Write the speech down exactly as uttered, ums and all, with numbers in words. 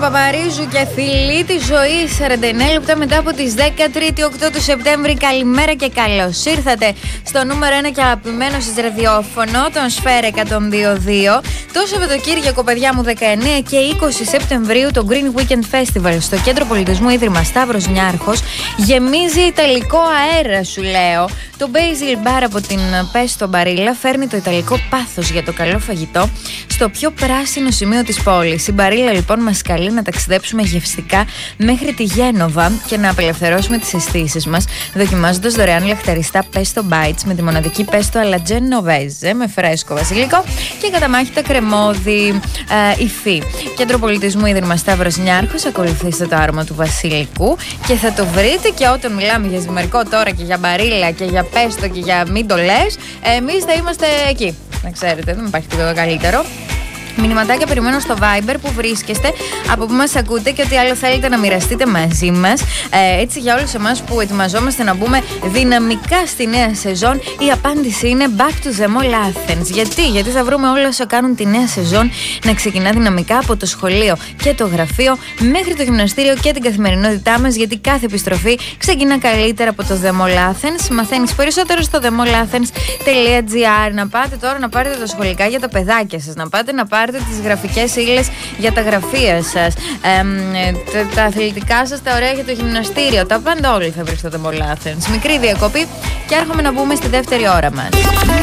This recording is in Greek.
Παπαρίζου και φιλή τη ζωή. σαράντα εννέα λεπτά μετά από τις δεκατρείς οκτώ του Σεπτέμβρη. Καλημέρα και καλώς ήρθατε στο νούμερο ένα και αγαπημένο σας ραδιόφωνο, τον Σφαίρα εκατόν δύο κόμμα δύο. Το Σαββατοκύριακο, παιδιά μου, δεκαεννέα και είκοσι Σεπτεμβρίου, το Green Weekend Festival στο Κέντρο Πολιτισμού Ίδρυμα Σταύρος Νιάρχος γεμίζει ιταλικό αέρα, σου λέω. Το Basil Bar από την Pesto Barilla φέρνει το ιταλικό πάθος για το καλό φαγητό στο πιο πράσινο σημείο της πόλης. Η Barilla λοιπόν μας καλεί να ταξιδέψουμε γευστικά μέχρι τη Γένοβα και να απελευθερώσουμε τις αισθήσεις μας, δοκιμάζοντας δωρεάν λαχταριστά Pesto Bites με τη μοναδική Pesto alla Genovese με φρέσκο βασιλικό και καταμάχητα κρεμόδι ε, υφή. Κέντρο Πολιτισμού Ίδρυμα Σταύρος Νιάρχος, ακολουθήστε το άρωμα του βασιλικού και θα το βρείτε. Και όταν μιλάμε για ζυμερικό τώρα και για Barilla και για Pesto και για μην το λες, εμείς θα είμαστε εκεί. Να ξέρετε, δεν υπάρχει τίποτα καλύτερο. Μηνυματάκια περιμένω στο Viber που βρίσκεστε, από που μας ακούτε και ό,τι άλλο θέλετε να μοιραστείτε μαζί μας. Ε, έτσι, για όλους εμάς που ετοιμαζόμαστε να μπούμε δυναμικά στη νέα σεζόν, η απάντηση είναι Back to the Mall Athens. Γιατί? Γιατί θα βρούμε όλα όσα κάνουν τη νέα σεζόν να ξεκινά δυναμικά από το σχολείο και το γραφείο μέχρι το γυμναστήριο και την καθημερινότητά μας. Γιατί κάθε επιστροφή ξεκινά καλύτερα από το The Mall Athens. Μαθαίνεις περισσότερο στο the mall athens dot gr. Να πάτε τώρα να πάρετε τα σχολικά για τα παιδάκια σας, να πάτε να πάρετε πάρτε τις γραφικές ύλες για τα γραφεία σας, ε, τα, τα αθλητικά σας, τα ωραία για το γυμναστήριο, τα πάντα όλοι θα βρίσκετε στο The Mall Athens. Μικρή διακοπή και έρχομαι να μπούμε στη δεύτερη ώρα μας.